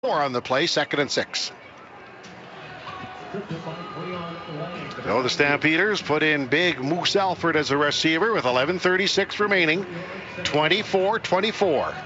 More on the play, 2nd and 6. So the Stampeders put in big Moose Alford as a receiver with 11:36 remaining, 24-24.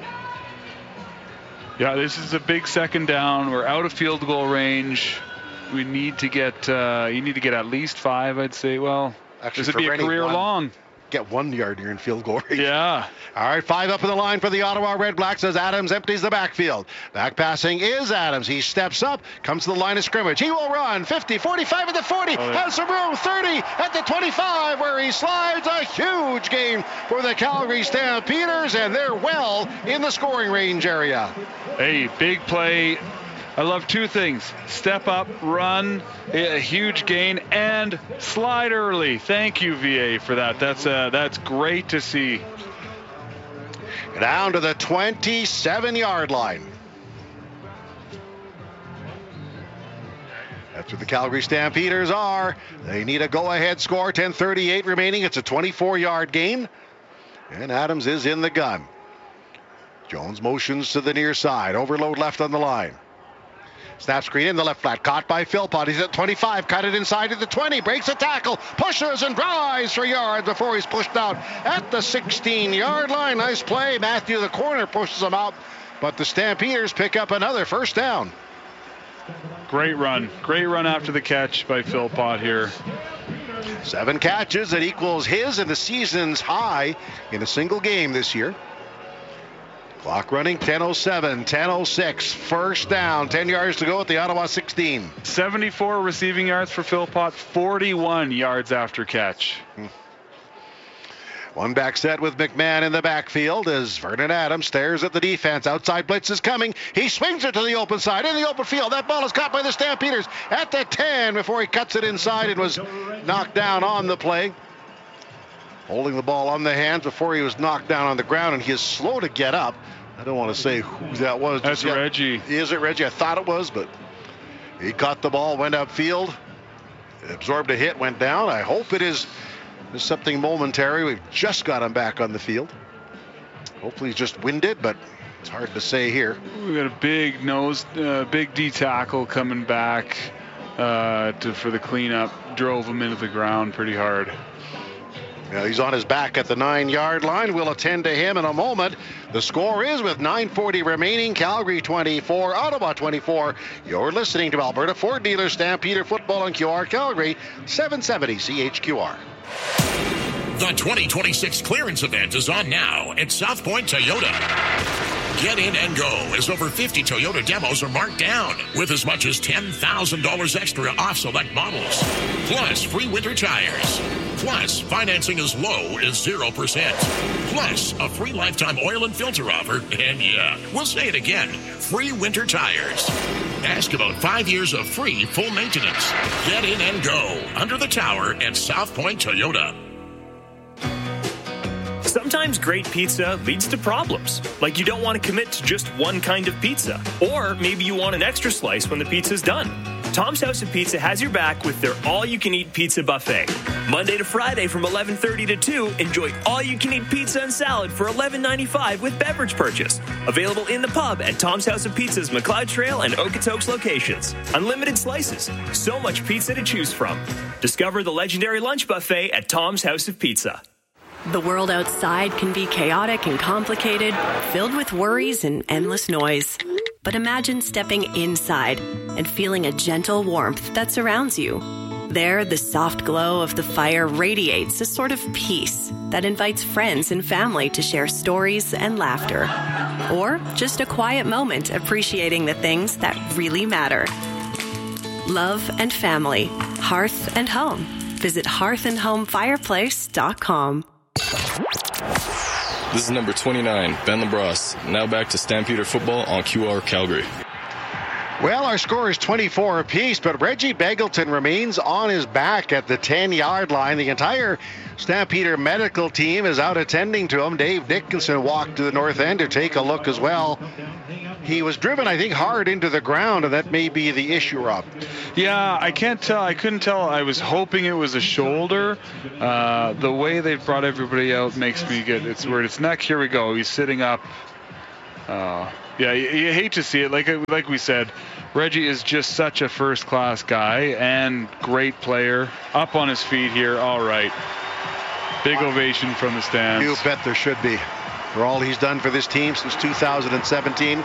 Yeah, this is a big second down. We're out of field goal range. We need to get you need to get at least 5, I'd say. Well, actually, this would be a career long. Get 1 yard here in field goal range. Yeah. All right, 5 up in the line for the Ottawa Red Blacks as Adams empties the backfield. Back passing is Adams. He steps up, comes to the line of scrimmage. He will run 50, 45 at the 40, has some room, 30 at the 25 where he slides. A huge gain for the Calgary Stampeders, and they're well in the scoring range area. Hey, big play. I love 2 things: step up, run, a huge gain, and slide early. Thank you, VA, for that. That's great to see. Down to the 27-yard line. That's what the Calgary Stampeders are. They need a go-ahead score. 10:38 remaining. It's a 24-yard gain. And Adams is in the gun. Jones motions to the near side. Overload left on the line. Snap screen in the left flat, caught by Philpott. He's at 25, cut it inside to the 20, breaks a tackle, pushes and drives for yards before he's pushed out at the 16-yard line. Nice play. Matthew, the corner, pushes him out, but the Stampeders pick up another first down. Great run after the catch by Philpott here. 7 catches, that equals his and the season's high in a single game this year. Clock running, 10:07, 10:06, first down, 10 yards to go at the Ottawa 16. 74 receiving yards for Philpott, 41 yards after catch. One back set with McMahon in the backfield as Vernon Adams stares at the defense. Outside blitz is coming. He swings it to the open side, in the open field. That ball is caught by the Stampeders at the 10 before he cuts it inside and was knocked down on the play. Holding the ball on the hands before he was knocked down on the ground, and he is slow to get up. I don't want to say who that was. That's Reggie. Is it Reggie? I thought it was, but he caught the ball, went upfield, absorbed a hit, went down. I hope it is something momentary. We've just got him back on the field. Hopefully he's just winded, but it's hard to say here. We got a big D tackle coming back for the cleanup. Drove him into the ground pretty hard. Now he's on his back at the 9-yard line. We'll attend to him in a moment. The score is, with 9:40 remaining, Calgary 24, Ottawa 24. You're listening to Alberta Ford Dealer Stampeder Football on QR Calgary, 770 CHQR. The 2026 clearance event is on now at South Point Toyota. Get in and go as over 50 Toyota demos are marked down with as much as $10,000 extra off select models. Plus free winter tires. Plus financing as low as 0%. Plus a free lifetime oil and filter offer. And yeah, we'll say it again, free winter tires. Ask about 5 years of free full maintenance. Get in and go under the tower at South Point Toyota. Sometimes great pizza leads to problems, like you don't want to commit to just one kind of pizza, or maybe you want an extra slice when the pizza's done. Tom's House of Pizza has your back with their all-you-can-eat pizza buffet. Monday to Friday from 11:30 to 2, enjoy all-you-can-eat pizza and salad for $11.95 with beverage purchase. Available in the pub at Tom's House of Pizza's McLeod Trail and Okotoks locations. Unlimited slices, so much pizza to choose from. Discover the legendary lunch buffet at Tom's House of Pizza. The world outside can be chaotic and complicated, filled with worries and endless noise. But imagine stepping inside and feeling a gentle warmth that surrounds you. There, the soft glow of the fire radiates a sort of peace that invites friends and family to share stories and laughter. Or just a quiet moment appreciating the things that really matter. Love and family, hearth and home. Visit hearthandhomefireplace.com. This is number 29, Ben LaBrosse. Now back to Stampeder football on QR Calgary. Well, our score is 24 apiece, but Reggie Begelton remains on his back at the 10-yard line. The entire Stampeder medical team is out attending to him. Dave Dickinson walked to the north end to take a look as well. He was driven, I think, hard into the ground, and that may be the issue, Rob. Yeah, I can't tell. I couldn't tell. I was hoping it was a shoulder. The way they've brought everybody out makes me get it's weird. It's neck. Here we go. He's sitting up. Yeah, you hate to see it. Like we said, Reggie is just such a first-class guy and great player. Up on his feet here. All right. Big ovation from the stands. You bet there should be. For all he's done for this team since 2017.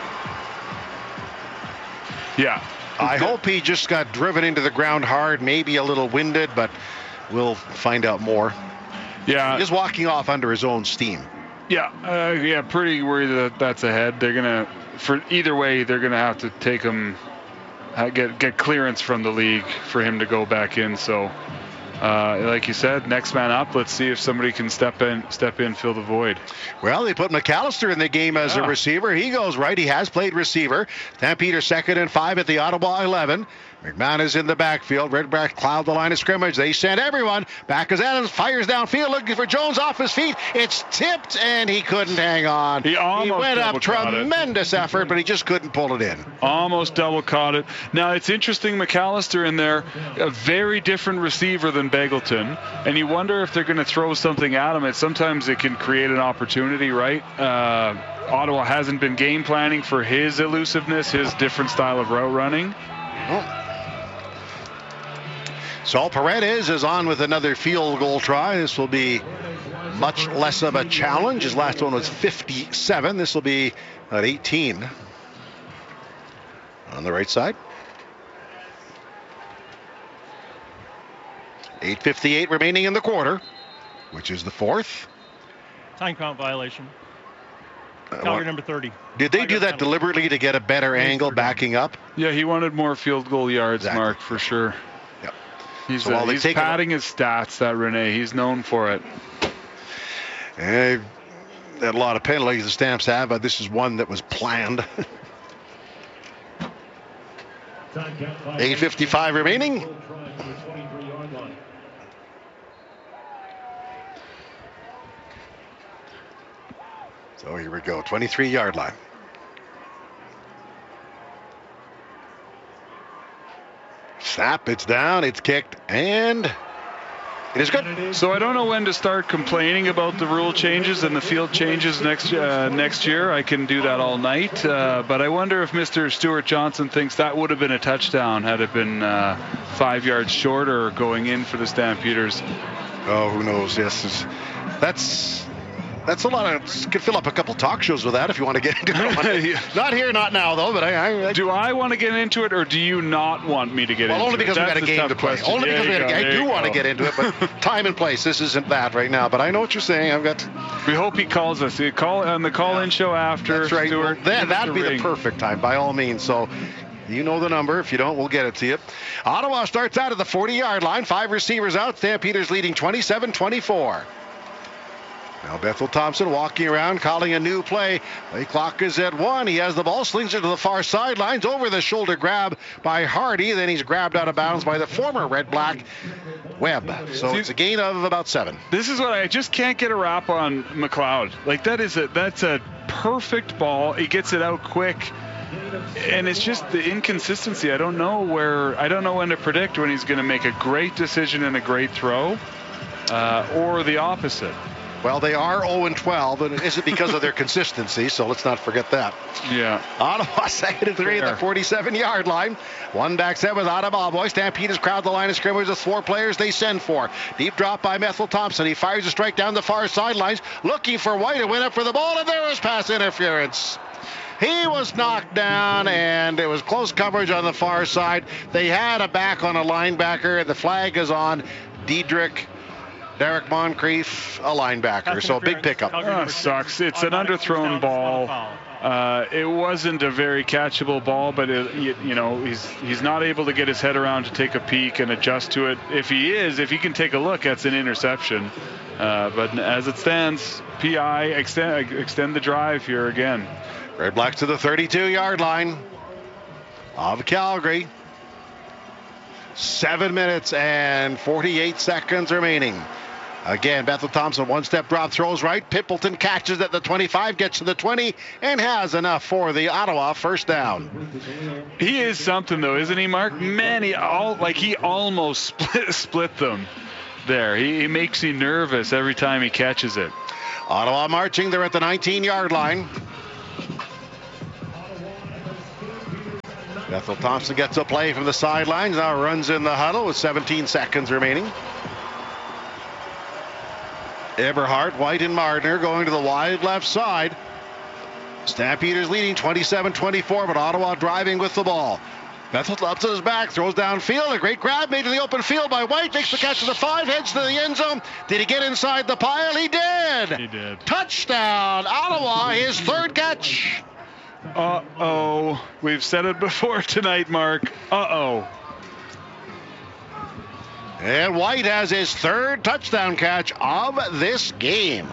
Yeah. I hope he just got driven into the ground hard, maybe a little winded, but we'll find out more. Yeah. He's walking off under his own steam. Yeah, pretty worried that's ahead. They're gonna, for either way, they're gonna have to take him, get clearance from the league for him to go back in. So, like you said, next man up. Let's see if somebody can step in, fill the void. Well, they put McAllister in the game as a receiver. He goes right. He has played receiver. Stampede 2nd and 5 at the Ottawa 11. McManus in the backfield. Redback cloud the line of scrimmage. They send everyone. Back as Adams fires downfield looking for Jones off his feet. It's tipped and he couldn't hang on. He went up. Tremendous effort, but he just couldn't pull it in. Almost double caught it. Now, it's interesting, McAllister in there, a very different receiver than Begelton. And you wonder if they're going to throw something at him. Sometimes it can create an opportunity, right? Ottawa hasn't been game planning for his elusiveness, his different style of route running. Oh. Saul Paredes is on with another field goal try. This will be much less of a challenge. His last one was 57. This will be at 18. On the right side. 8:58 remaining in the quarter, which is the fourth. Time count violation. Calgary number 30. Did they do that deliberately to get a better angle backing up? Yeah, he wanted more field goal yards, exactly. Mark, for sure. Yep. He's padding his stats, that Rene. He's known for it. And had a lot of penalties the Stamps have, but this is one that was planned. 8:55 remaining. So here we go, 23-yard line. Snap, it's down, it's kicked, and it is good. So I don't know when to start complaining about the rule changes and the field changes next year. I can do that all night. But I wonder if Mr. Stuart Johnson thinks that would have been a touchdown had it been 5 yards shorter going in for the Stampeders. Oh, who knows? Yes, that's a lot of. Could fill up a couple talk shows with that if you want to get into it. Not here, not now, though. But do I want to get into it, or do you not want me to get into it? Well, only because we've got a game to play. Only because I do want to get into it, but time and place. This isn't that right now. But I know what you're saying. We hope he calls us. He call on the call-in show after. That's right. Stuart, well, that'd be the perfect time, by all means. So. You know the number. If you don't, we'll get it to you. Ottawa starts out at the 40-yard line. 5 receivers out. Stampeders leading 27-24. Now Bethel Thompson walking around, calling a new play. The clock is at 1. He has the ball, slings it to the far sidelines, over the shoulder grab by Hardy. Then he's grabbed out of bounds by the former Red-Black Webb. So it's a gain of about 7. This is what I just can't get a wrap on McLeod. Like that's a perfect ball. He gets it out quick. And it's just the inconsistency. I don't know when to predict when he's going to make a great decision and a great throw, or the opposite. Well, they are 0-12, and it isn't because of their consistency, so let's not forget that. Yeah. Ottawa 2nd and 3 at the 47-yard line. One back set with Ottawa boys. Stampeders crowd the line of scrimmage with 4 players they send for. Deep drop by Bethel Thompson. He fires a strike down the far sidelines, looking for White to win up for the ball, and there was pass interference. He was knocked down, and it was close coverage on the far side. They had a back on a linebacker. The flag is on Derek Moncrief, a linebacker. So a big pickup. Sucks. It's an underthrown ball. It wasn't a very catchable ball, but he's not able to get his head around to take a peek and adjust to it. If he can take a look, that's an interception. But as it stands, PI extend the drive here again. Red Blacks to the 32-yard line of Calgary. 7 minutes and 48 seconds remaining. Again, Bethel Thompson, one-step drop, throws right. Pimpleton catches at the 25, gets to the 20, and has enough for the Ottawa first down. He is something, though, isn't he, Mark? Man, he almost split them there. He makes me nervous every time he catches it. Ottawa marching. They're at the 19-yard line. Bethel Thompson gets a play from the sidelines. Now runs in the huddle with 17 seconds remaining. Eberhardt, White, and Martiner going to the wide left side. Stampeders leading 27-24, but Ottawa driving with the ball. Bethel up to his back, throws downfield. A great grab made to the open field by White. Makes the catch to the 5, heads to the end zone. Did he get inside the pile? He did. He did. Touchdown, Ottawa, his third catch. Uh-oh. We've said it before tonight, Mark. Uh-oh. And White has his third touchdown catch of this game.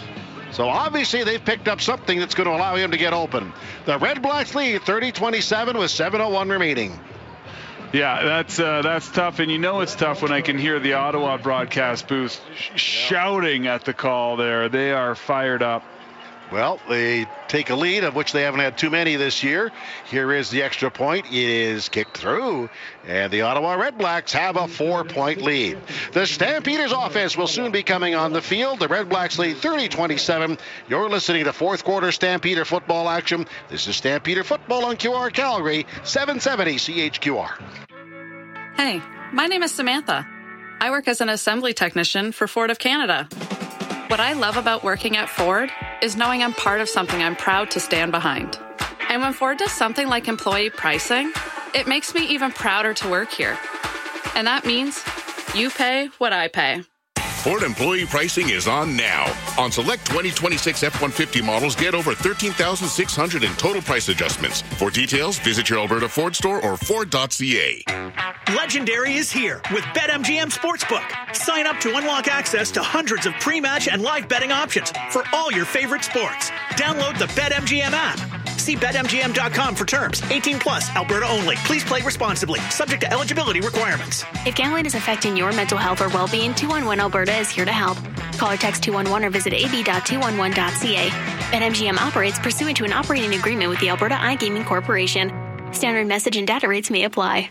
So obviously they've picked up something that's going to allow him to get open. The Red Blacks lead 30-27 with 7:01 remaining. Yeah, that's tough, and you know it's tough when I can hear the Ottawa broadcast booth shouting at the call there. They are fired up. Well, they take a lead, of which they haven't had too many this year. Here is the extra point. It is kicked through, and the Ottawa Red Blacks have a 4-point lead. The Stampeders offense will soon be coming on the field. The Red Blacks lead 30-27. You're listening to fourth quarter Stampeder football action. This is Stampeder football on QR Calgary, 770 CHQR. Hey, my name is Samantha. I work as an assembly technician for Ford of Canada. What I love about working at Ford is knowing I'm part of something I'm proud to stand behind. And when Ford does something like employee pricing, it makes me even prouder to work here. And that means you pay what I pay. Ford employee pricing is on now. On select 2026 F-150 models, get over $13,600 in total price adjustments. For details, visit your Alberta Ford store or Ford.ca. Legendary is here with BetMGM Sportsbook. Sign up to unlock access to hundreds of pre-match and live betting options for all your favorite sports. Download the BetMGM app. See BetMGM.com for terms. 18 plus, Alberta only. Please play responsibly. Subject to eligibility requirements. If gambling is affecting your mental health or well-being, 211 Alberta is here to help. Call or text 211 or visit ab.211.ca. BetMGM operates pursuant to an operating agreement with the Alberta iGaming Corporation. Standard message and data rates may apply.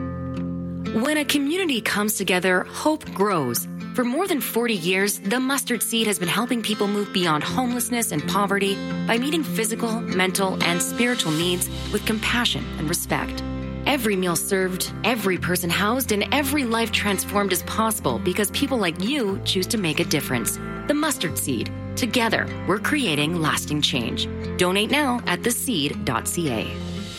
When a community comes together, hope grows. For more than 40 years, the Mustard Seed has been helping people move beyond homelessness and poverty by meeting physical, mental, and spiritual needs with compassion and respect. Every meal served, every person housed, and every life transformed is possible because people like you choose to make a difference. The Mustard Seed. Together, we're creating lasting change. Donate now at theseed.ca.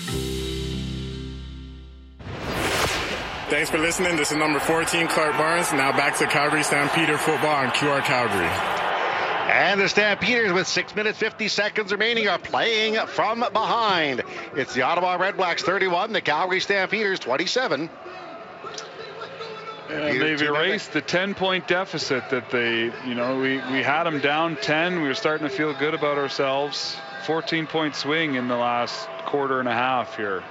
Thanks for listening. This is number 14, Clark Barnes. Now back to Calgary Stampeder football on QR Calgary. And the Stampeders, with 6 minutes 50 seconds remaining, are playing from behind. It's the Ottawa Red Blacks 31, the Calgary Stampeders 27. And they've erased the 10-point deficit that we had them down 10. We were starting to feel good about ourselves. 14-point swing in the last quarter and a half here.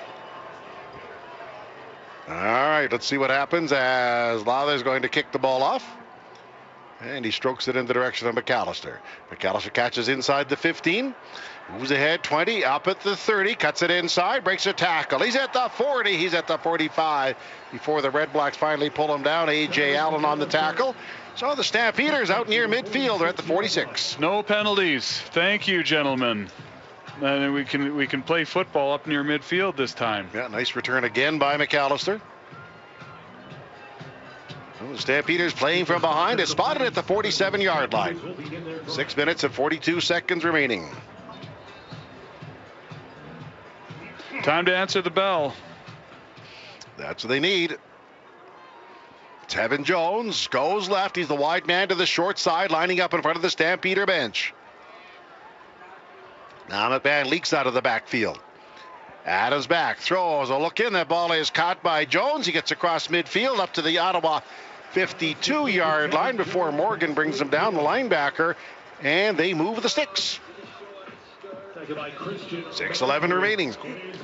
All right, let's see what happens as Lala is going to kick the ball off. And he strokes it in the direction of McAllister. McAllister catches inside the 15. Moves ahead 20, up at the 30. Cuts it inside, breaks a tackle. He's at the 40. He's at the 45 before the Red Blacks finally pull him down. A.J. Allen on the tackle. So the Stampeders out near midfield are at the 46. No penalties. Thank you, gentlemen. And we can play football up near midfield this time. Yeah, nice return again by McAllister. Well, the Stampeders playing from behind is spotted at the 47-yard line. 6 minutes and 42 seconds remaining. Time to answer the bell. That's what they need. Tevin Jones goes left. He's the wide man to the short side, lining up in front of the Stampeder bench. Now McMahon leaks out of the backfield. Adams back, throws a look in. That ball is caught by Jones. He gets across midfield up to the Ottawa 52-yard line before Morgan brings him down, the linebacker, and they move the sticks. 6:11 remaining.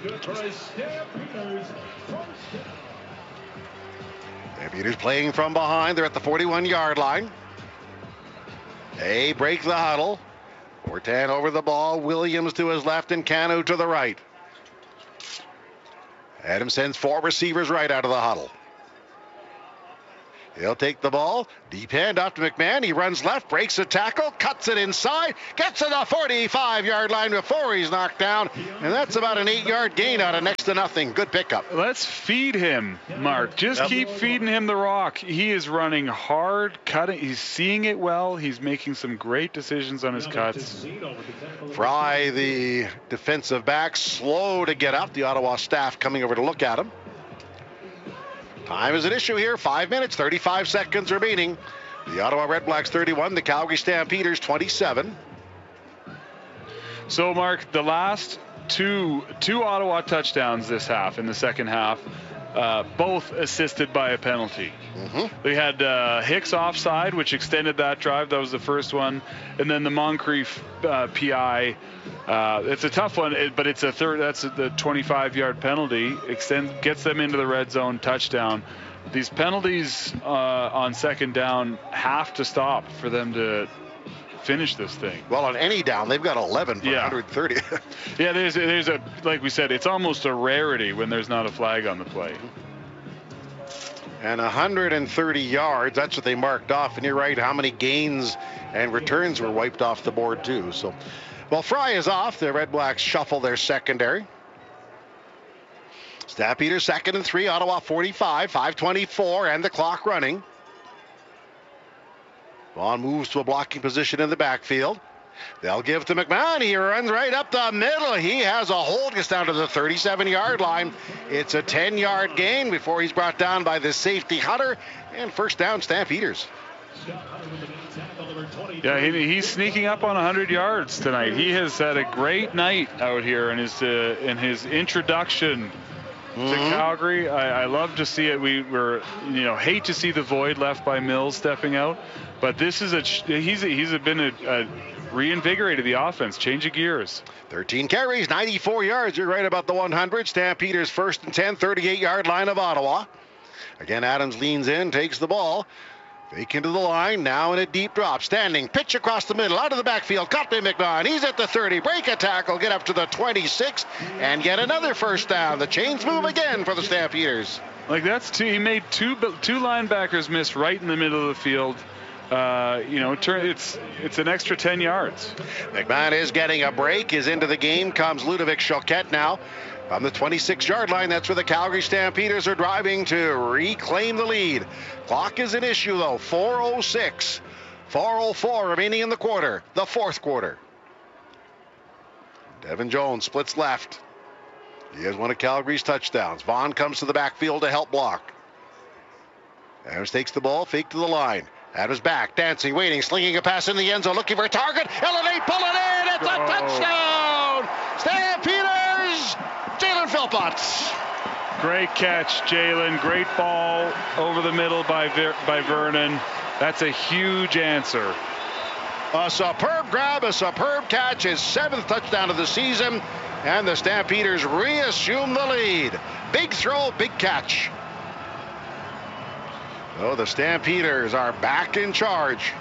Stampeders playing from behind. They're at the 41-yard line. They break the huddle. Fortan over the ball. Williams to his left and Canu to the right. Adams sends 4 receivers right out of the huddle. They'll take the ball. Deep hand off to McMahon. He runs left, breaks a tackle, cuts it inside, gets to the 45-yard line before he's knocked down. And that's about an 8-yard gain out of next to nothing. Good pickup. Let's feed him, Mark. Just keep feeding him the rock. He is running hard, cutting. He's seeing it well. He's making some great decisions on his cuts. Fry, the defensive back, slow to get up. The Ottawa staff coming over to look at him. Time is an issue here. 5 minutes, 35 seconds remaining. The Ottawa Redblacks 31, the Calgary Stampeders 27. So, Mark, the last two Ottawa touchdowns this half, in the second half, both assisted by a penalty. They had Hicks offside, which extended that drive. That was the first one. And then the Moncrief PI. It's a tough one, but it's a third. That's the 25-yard penalty. Gets them into the red zone touchdown. These penalties on second down have to stop for them to finish this thing. Well, on any down, they've got 11 for 130. Yeah, there's a, like we said, it's almost a rarity when there's not a flag on the play. And 130 yards, that's what they marked off. And you're right, how many gains and returns were wiped off the board too. So, well, Fry is off. The Red Blacks shuffle their secondary. Stampeders 2nd and 3, Ottawa 45, 5:24, and the clock running. Vaughn moves to a blocking position in the backfield. They'll give to McMahon. He runs right up the middle. He has a hold, gets down to the 37-yard line. It's a 10-yard gain before he's brought down by the safety Hunter. And first down, Stampeders. Yeah, he's sneaking up on 100 yards tonight. He has had a great night out here in his introduction to Calgary. I love to see it. We hate to see the void left by Mills stepping out, but this is he's been a reinvigorated the offense, change of gears. 13 carries, 94 yards. You're right about the 100. Stampeders 1st and 10, 38-yard line of Ottawa. Again, Adams leans in, takes the ball. Fake into the line, now in a deep drop. Standing, pitch across the middle, out of the backfield. Caught by McMahon. He's at the 30. Break a tackle, get up to the 26, and get another first down. The chains move again for the Stampeders. Like that's two. He made two linebackers miss right in the middle of the field. It's an extra 10 yards. McMahon is getting a break. Is into the game. Comes Ludovic Choquette now. From the 26-yard line, that's where the Calgary Stampeders are driving to reclaim the lead. Clock is an issue, though. 4:06. 4:04 remaining in the quarter, the fourth quarter. Devin Jones splits left. He has one of Calgary's touchdowns. Vaughn comes to the backfield to help block. Adams takes the ball, fake to the line. Adams back, dancing, waiting, slinging a pass in the end zone, looking for a target. Elevate, pull it in. It's a touchdown. Stampeders. Jalen Philpott. Great catch, Jalen. Great ball over the middle by Vernon. That's a huge answer. A superb grab, a superb catch, his 7th touchdown of the season, and the Stampeders reassume the lead. Big throw, big catch. So the Stampeders are back in charge.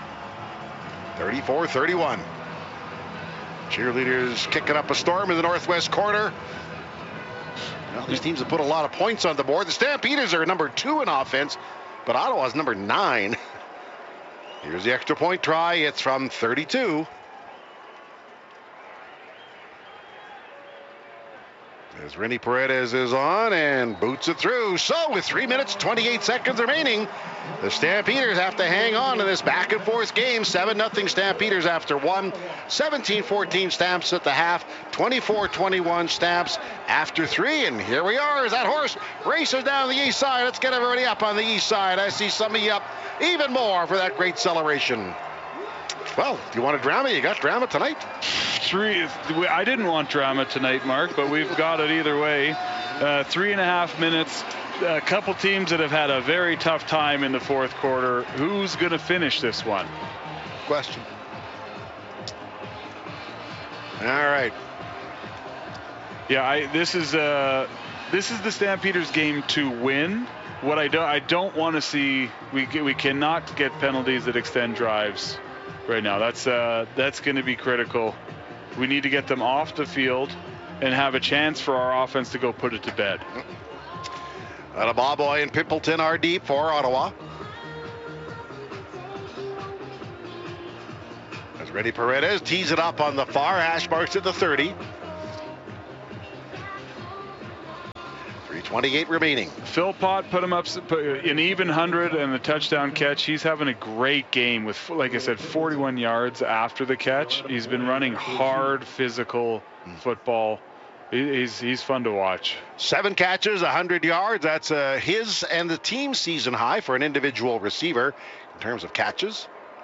34-31. Cheerleaders kicking up a storm in the northwest corner. Well, these teams have put a lot of points on the board. The Stampeders are number 2 in offense, but Ottawa's number 9. Here's the extra point try. It's from 32. As Rennie Paredes is on and boots it through. So with 3 minutes, 28 seconds remaining, the Stampeders have to hang on to this back and forth game. 7-0 Stampeders after 1. 17-14 Stamps at the half. 24-21 Stamps after 3. And here we are as that horse races down the east side. Let's get everybody up on the east side. I see some of you up even more for that great celebration. Well, if you want a drama, you got drama tonight. I didn't want drama tonight, Mark, but we've got it either way. 3.5 minutes. A couple teams that have had a very tough time in the fourth quarter. Who's going to finish this one? Question. All right. Yeah, this is the Stampeders game to win. What I don't want to see, we cannot get penalties that extend drives right now. That's going to be critical. We need to get them off the field and have a chance for our offense to go put it to bed. Boboy and Pimpleton are deep for Ottawa. As Reddy Paredes tees it up on the far hash marks at the 30. 3:28 remaining. Philpott put him up an even 100 and a touchdown catch. He's having a great game with, like I said, 41 yards after the catch. He's been running hard, physical football. He's fun to watch. 7 catches, 100 yards. That's his and the team's season high for an individual receiver in terms of catches.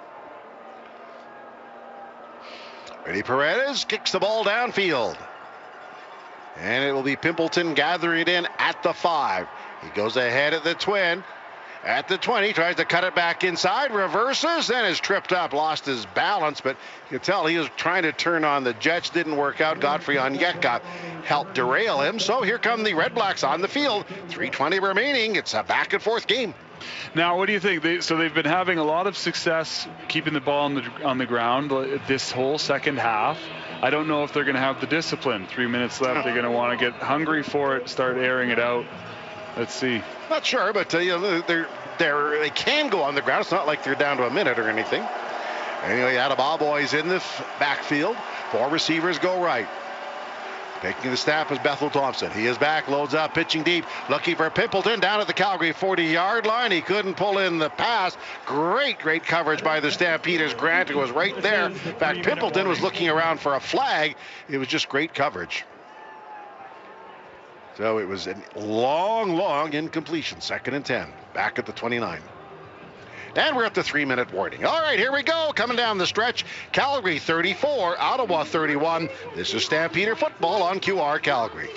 Reddy Paredes kicks the ball downfield. And it will be Pimpleton gathering it in at the 5. He goes ahead at the twin. At the 20, tries to cut it back inside, reverses, then is tripped up, lost his balance, but you can tell he was trying to turn on the Jets, didn't work out. Godfrey Onyeka helped derail him, so here come the Red Blacks on the field. 3:20 remaining, it's a back and forth game. Now, what do you think? They've been having a lot of success keeping the ball on the ground this whole second half. I don't know if they're going to have the discipline. 3 minutes left, they're going to want to get hungry for it, start airing it out. Let's see. Not sure, but they can go on the ground. It's not like they're down to a minute or anything. Anyway, Adama Boy's in the backfield. 4 receivers go right. Taking the snap is Bethel Thompson. He is back, loads up, pitching deep, looking for Pimpleton down at the Calgary 40-yard line. He couldn't pull in the pass. Great coverage by the Stampeders. Grant, who was right there. In fact, Pimpleton was looking around for a flag. It was just great coverage. So it was a long incompletion. 2nd and 10. Back at the 29. And we're at the 3-minute warning. All right, here we go. Coming down the stretch. Calgary 34, Ottawa 31. This is Stampeder football on QR Calgary.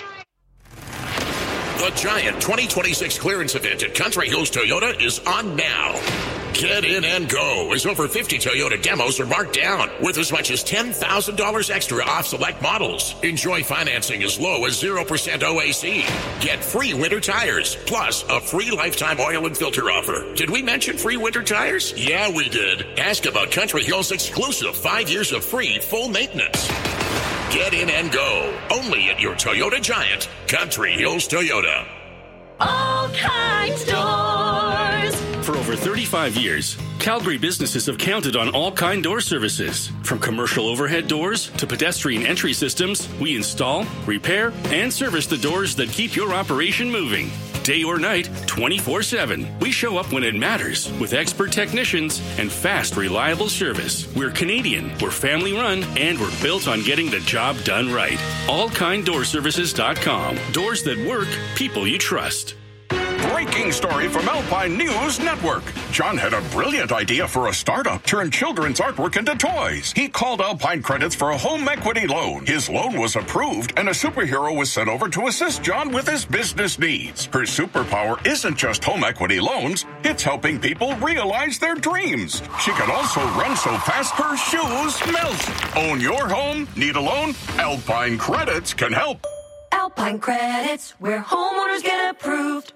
The Giant 2026 clearance event at Country Hills Toyota is on now. Get in and go as over 50 Toyota demos are marked down with as much as $10,000 extra off select models. Enjoy financing as low as 0% OAC. Get free winter tires, plus a free lifetime oil and filter offer. Did we mention free winter tires? Yeah, we did. Ask about Country Hills' exclusive 5 years of free full maintenance. Get in and go. Only at your Toyota Giant, Country Hills Toyota. All Kinds Doors. For over 35 years, Calgary businesses have counted on All Kind Door services. From commercial overhead doors to pedestrian entry systems, we install, repair, and service the doors that keep your operation moving. Day or night, 24/7. We show up when it matters with expert technicians and fast, reliable service. We're Canadian, we're family run, and we're built on getting the job done right. AllKindDoorServices.com. Doors that work, people you trust. Breaking story from Alpine News Network. John had a brilliant idea for a startup, turn children's artwork into toys. He called Alpine Credits for a home equity loan. His loan was approved, and a superhero was sent over to assist John with his business needs. Her superpower isn't just home equity loans, it's helping people realize their dreams. She can also run so fast her shoes melt. Own your home? Need a loan? Alpine Credits can help. Alpine Credits, where homeowners get approved.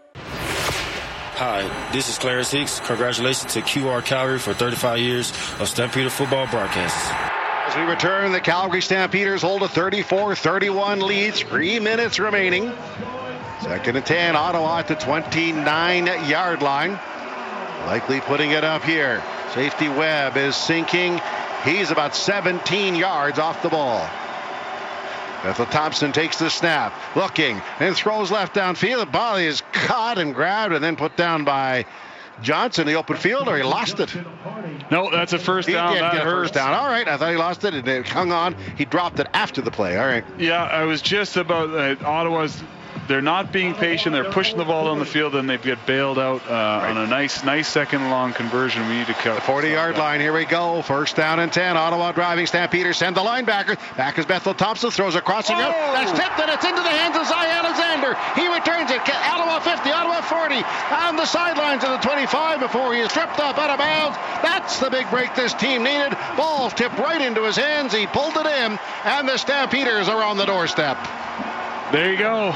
Hi, this is Clarence Hicks. Congratulations to QR Calgary for 35 years of Stampeder football broadcasts. As we return, the Calgary Stampeders hold a 34-31 lead. 3 minutes remaining. 2nd and 10, Ottawa at the 29-yard line. Likely putting it up here. Safety Webb is sinking. He's about 17 yards off the ball. Bethel Thompson takes the snap, looking, and throws left downfield. The ball is caught and grabbed and then put down by Johnson, the open fielder. He lost it. No, that's a first down. He did get a first down. All right, I thought he lost it, and it hung on. He dropped it after the play. All right. Yeah, I was just about Ottawa's. They're not being patient. They're pushing the ball down the field, and they get bailed out on a nice second long conversion. We need to cut. The 40-yard line. Here we go. 1st down and 10. Ottawa driving. Stampeders send the linebacker. Back is Bethel Thompson. Throws a crossing route. That's tipped, and it's into the hands of Zy Alexander. He returns it. Ottawa 50. Ottawa 40. On the sidelines of the 25 before he is tripped up out of bounds. That's the big break this team needed. Ball tipped right into his hands. He pulled it in, and the Stampeders are on the doorstep. There you go.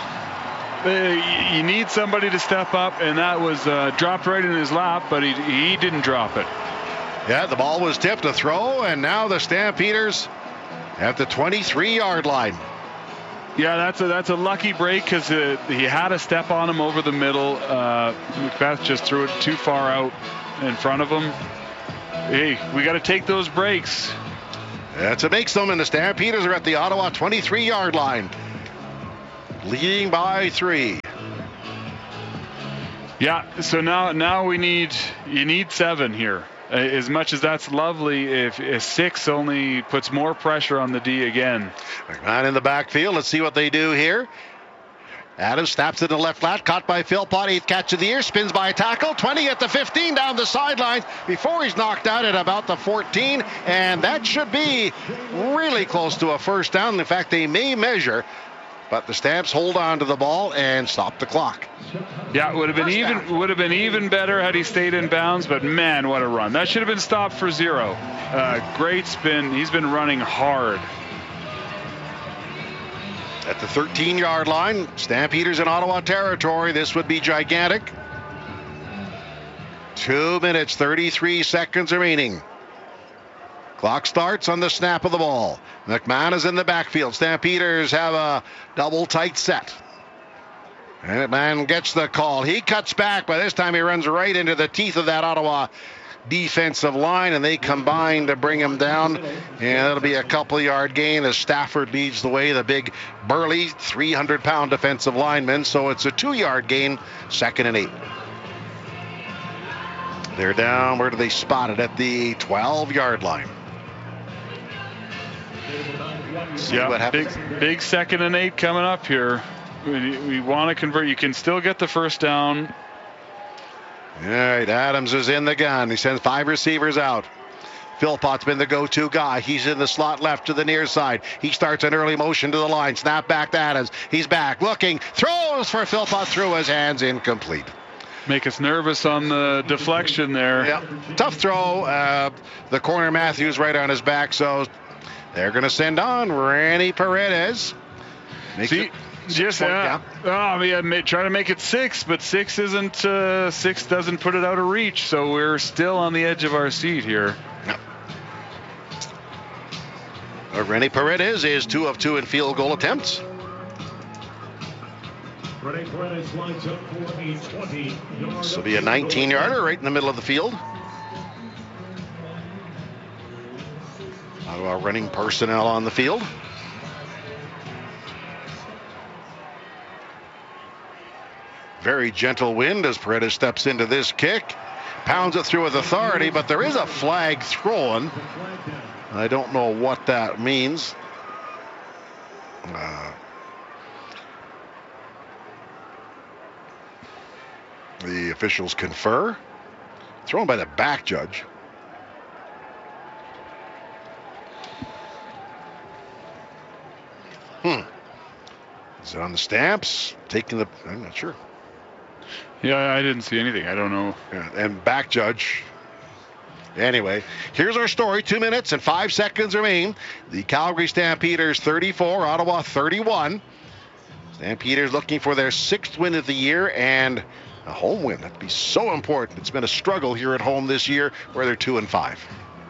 You need somebody to step up, and that was dropped right in his lap, but he didn't drop it. Yeah, the ball was tipped, a throw, and now the Stampeders at the 23-yard line. Yeah, that's a lucky break because he had a step on him over the middle. Macbeth just threw it too far out in front of him. Hey, we got to take those breaks. That's what makes them, and the Stampeders are at the Ottawa 23-yard line, leading by 3. Yeah, so now you need 7 here. As much as that's lovely, if 6 only puts more pressure on the D again. McMahon in the backfield. Let's see what they do here. Adams snaps it to the left flat, caught by Philpott, 8th catch of the year, spins by a tackle, 20 at the 15, down the sidelines before he's knocked out at about the 14, and that should be really close to a first down. In fact, they may measure, but the Stamps hold on to the ball and stop the clock. Yeah, it would have been even better had he stayed in bounds, but man, what a run. That should have been stopped for 0. Great spin. He's been running hard. At the 13-yard line, Stampeders in Ottawa territory. This would be gigantic. 2 minutes, 33 seconds remaining. Clock starts on the snap of the ball. McMahon is in the backfield. Stampeders have a double tight set. And McMahon gets the call. He cuts back, but this time he runs right into the teeth of that Ottawa defensive line, and they combine to bring him down, and it'll be a couple-yard gain as Stafford leads the way, the big burly 300-pound defensive lineman. So it's a 2-yard gain, 2nd and 8. They're down. Where do they spot it? At the 12-yard line. See what happens. Big 2nd and 8 coming up here. We want to convert. You can still get the first down. All right, Adams is in the gun. He sends 5 receivers out. Philpott's been the go-to guy. He's in the slot left to the near side. He starts an early motion to the line. Snap back to Adams. He's back, looking, throws for Philpott through his hands, incomplete. Make us nervous on the deflection there. Yeah, tough throw. The corner Matthews right on his back, so they're going to send on Randy Paredes. Try to make it 6, but 6 isn't. 6 doesn't put it out of reach, so we're still on the edge of our seat here. Yep. Randy Paredes is 2 of 2 in field goal attempts. This will be a 19-yarder right in the middle of the field. Ottawa running personnel on the field. Very gentle wind as Paredes steps into this kick. Pounds it through with authority, but there is a flag thrown. I don't know what that means. The officials confer. Thrown by the back judge. Is it on the Stamps? I'm not sure. Yeah, I didn't see anything. I don't know. Yeah, and back judge. Anyway, here's our story. 2 minutes and 5 seconds remain. The Calgary Stampeders 34, Ottawa 31. Stampeders looking for their 6th win of the year and a home win. That'd be so important. It's been a struggle here at home this year where they're 2-5.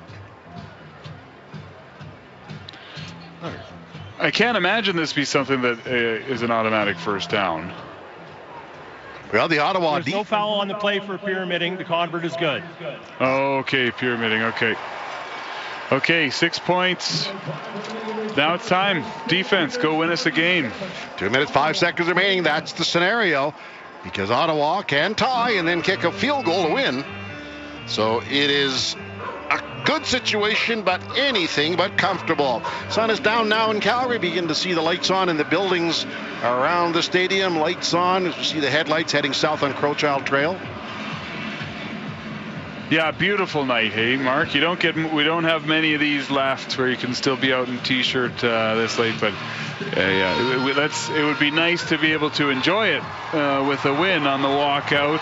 I can't imagine this be something that is an automatic first down. Well, the Ottawa... There's no foul on the play for pyramiding. The convert is good. Okay, pyramiding. Okay, 6 points. Now it's time. Defense, go win us a game. 2 minutes, 5 seconds remaining. That's the scenario. Because Ottawa can tie and then kick a field goal to win. So it is a good situation, but anything but comfortable. Sun is down now in Calgary. Begin to see the lights on in the buildings around the stadium. Lights on as we see the headlights heading south on Crowchild Trail. Yeah, beautiful night, hey, Mark. We don't have many of these left where you can still be out in t-shirt this late, but it would be nice to be able to enjoy it with a win on the walkout.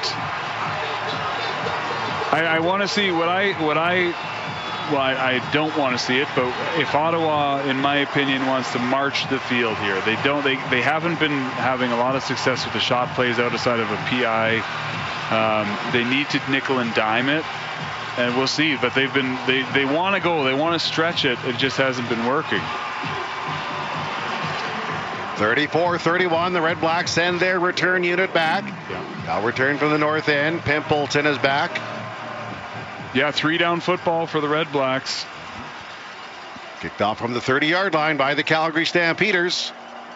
I want to see I don't want to see it, but if Ottawa, in my opinion, wants to march the field here, they haven't been having a lot of success with the shot plays outside of a PI. They need to nickel and dime it, and we'll see. But they want to go, they want to stretch it. It just hasn't been working. 34-31, the Red Blacks send their return unit back. Now return from the north end. Pimpleton is back. Yeah, 3-down football for the Red Blacks. Kicked off from the 30-yard line by the Calgary Stampeders.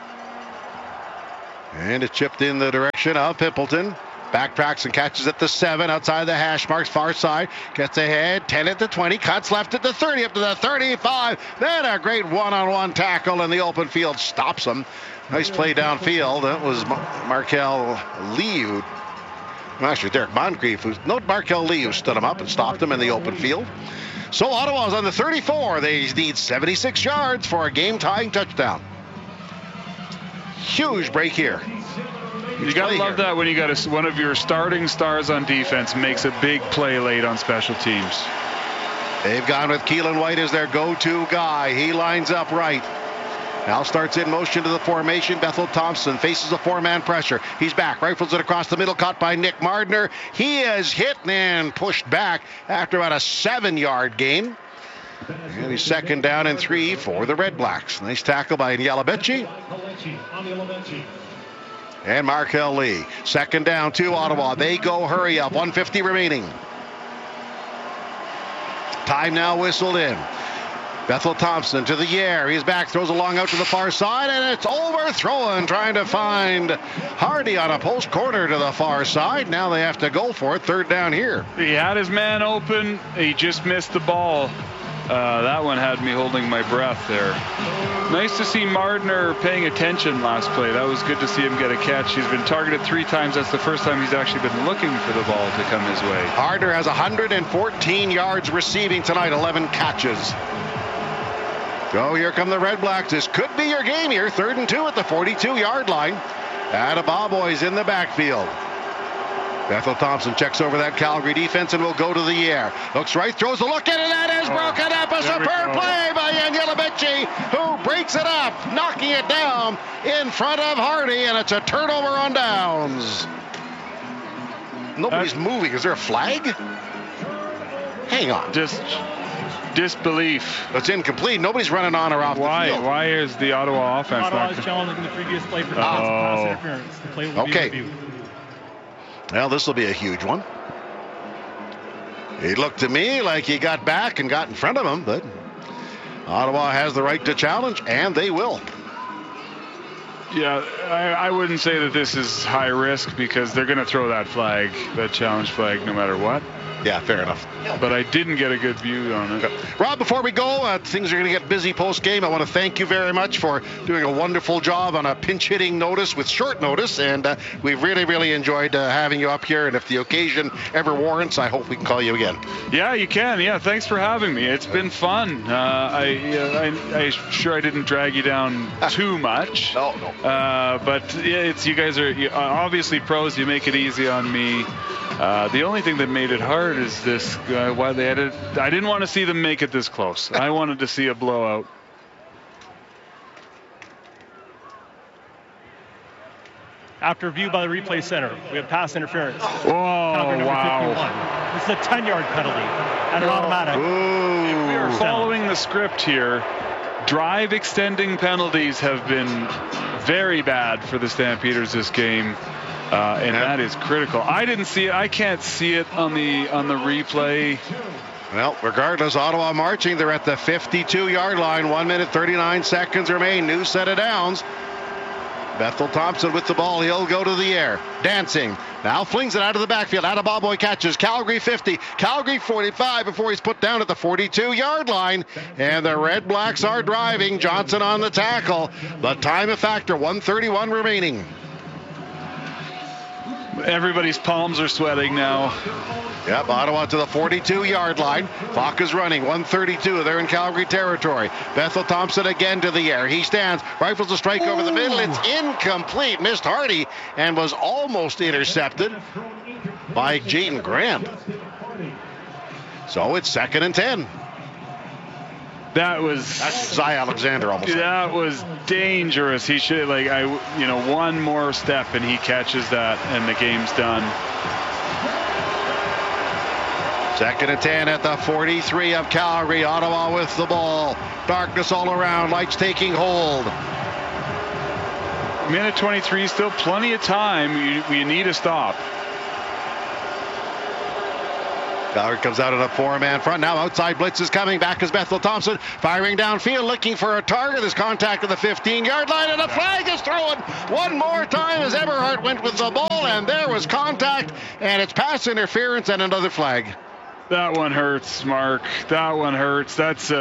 And it chipped in the direction of Pimpleton. Backtracks and catches at the 7 outside the hash marks, far side. Gets ahead, 10 at the 20, cuts left at the 30, up to the 35. Then a great one-on-one tackle in the open field stops him. Nice play downfield. That was Markel Lee, actually Derek Moncrief, Markel Lee who stood him up and stopped him in the open field. So Ottawa's on the 34. They need 76 yards for a game-tying touchdown. Huge break here. You got to love that when you got one of your starting stars on defense makes a big play late on special teams. They've gone with Keelan White as their go-to guy. He lines up right. Now starts in motion to the formation. Bethel Thompson faces a 4-man pressure. He's back, rifles it across the middle, caught by Nick Mardner. He is hit and pushed back after about a 7-yard gain. And he's second down and 3 for the Red Blacks. Nice tackle by Nyalabechi. And Markel Lee. Second down to Ottawa. They go hurry up. 1:50 remaining. Time now whistled in. Bethel Thompson to the air. He's back, throws a long out to the far side, and it's overthrown, trying to find Hardy on a post corner to the far side. Now they have to go for it. Third down here. He had his man open. He just missed the ball. That one had me holding my breath there. Nice to see Mardner paying attention last play. That was good to see him get a catch. He's been targeted 3 times. That's the first time he's actually been looking for the ball to come his way. Mardner has 114 yards receiving tonight, 11 catches. So here come the Red Blacks. This could be your game here. 3rd and 2 at the 42-yard line. Attaboy's in the backfield. Bethel Thompson checks over that Calgary defense and will go to the air. Looks right, throws a look at it, and is broken up. A superb play by Nyalabechi, who breaks it up, knocking it down in front of Hardy, and it's a turnover on downs. Nobody's moving. Is there a flag? Hang on. Just disbelief. It's incomplete. Nobody's running on or off the field. Why is the Ottawa offense Ottawa is challenging the previous play for pass interference. The play will be reviewed. Well, this will be a huge one. He looked to me like he got back and got in front of him, but Ottawa has the right to challenge, and they will. Yeah, I wouldn't say that this is high risk because they're going to throw that flag, that challenge flag, no matter what. Yeah, fair enough. But I didn't get a good view on it. Rob, before we go, things are going to get busy post-game. I want to thank you very much for doing a wonderful job on a pinch-hitting notice with short notice, and we've really, really enjoyed having you up here, and if the occasion ever warrants, I hope we can call you again. Yeah, you can. Yeah, thanks for having me. It's been fun. I sure I didn't drag you down too much. No. But it's you guys are obviously pros. You make it easy on me. The only thing that made it hard is this, why they had it. I didn't want to see them make it this close. I wanted to see a blowout. After review by the replay center, we have pass interference. Oh, wow. 51. This is a 10-yard penalty and an automatic. If we are following the script here, drive extending penalties have been very bad for the Stampeders this game. And that is critical. I didn't see it. I can't see it on the replay. Well, regardless, Ottawa marching. They're at the 52-yard line. 1 minute, 39 seconds remain. New set of downs. Bethel Thompson with the ball. He'll go to the air. Dancing. Now flings it out of the backfield. Attaboy catches. Calgary 50. Calgary 45 before he's put down at the 42-yard line. And the Red Blacks are driving. Johnson on the tackle. The time a factor. 1:31 remaining. Everybody's palms are sweating now. Yep, Ottawa to the 42-yard line. Falk is running, 132. They're in Calgary territory. Bethel Thompson again to the air. He stands, rifles a strike over the middle. It's incomplete. Missed Hardy and was almost intercepted by Jayden Grant. So it's 2nd and 10. That's Zy Alexander almost. That was dangerous. He should one more step and he catches that and the game's done. 2nd and 10 at the 43 of Calgary. Ottawa with the ball. Darkness all around. Lights taking hold. Minute 23, still plenty of time. You need a stop. Calgary comes out in a 4-man front. Now outside blitz is coming. Back is Bethel Thompson. Firing downfield, looking for a target. There's contact at the 15-yard line, and a flag is thrown one more time as Eberhardt went with the ball, and there was contact, and it's pass interference and another flag. That one hurts, Mark. That one hurts. That's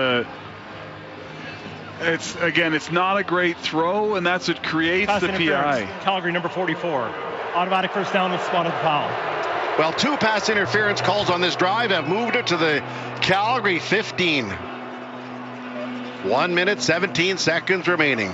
it's not a great throw, and that's what creates pass the PI. Calgary number 44. Automatic first down with spotted foul. Well, 2 pass interference calls on this drive have moved it to the Calgary 15. 1 minute, 17 seconds remaining.